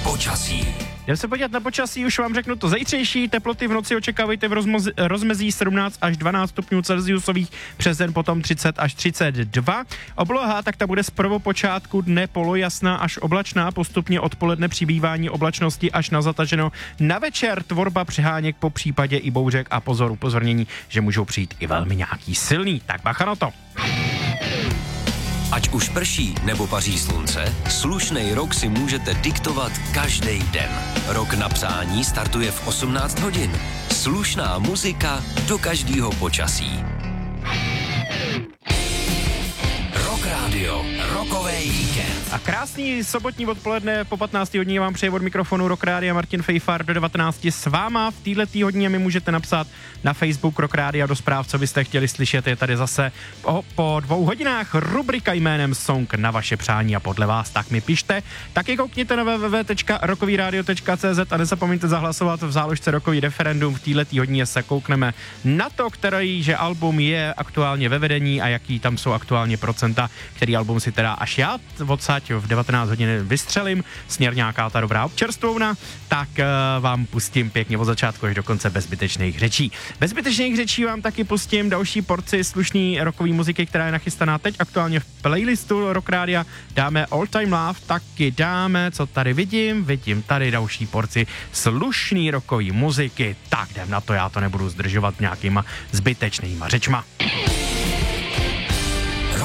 Počasí. Jdeme se podívat na počasí, už vám řeknu to zítřejší. Teploty v noci očekávejte v rozmezí 17 až 12 stupňů Celsiusových, přes den potom 30 až 32. Obloha, tak ta bude z prvopočátku dne polojasná až oblačná, postupně odpoledne přibývání oblačnosti až na zataženo. Na večer tvorba přeháněk, po případě i bouřek a pozor, upozornění, že můžou přijít i velmi nějaký silný. Tak bacha na to. Ať už prší nebo paří slunce, slušnej rok si můžete diktovat každý den. Rok na přání startuje v 18 hodin. Slušná muzika do každého počasí. Rock Radio, rokovej víkend. A krásný sobotní odpoledne po 15 hodině vám přeje od mikrofonu Rock Radio Martin Fejfar do 19 s váma. V této hodině mi můžete napsat na Facebook Rock Radio do zpráv, co byste chtěli slyšet. Je tady zase po 2 hodinách rubrika jménem Song na vaše přání a podle vás, tak mi pište. Taky koukněte na www.rockovyradio.cz a nezapomeňte zahlasovat v záložce Rockový referendum. V této hodině se koukneme na to, který že album je aktuálně ve vedení a jaký tam jsou aktuálně procenta, který album si teda až já odsaď v 19 hodin vystřelím, směr nějaká ta dobrá občerstvouna, tak vám pustím pěkně od začátku až do konce bez zbytečných řečí. Bez zbytečných řečí vám taky pustím další porci slušný rockové muziky, která je nachystaná teď aktuálně v playlistu Rock Rádia. Dáme All Time Love, taky dáme, co tady vidím tady další porci slušný rockové muziky. Tak jdem na to, já to nebudu zdržovat nějakýma zbytečnýma řečma.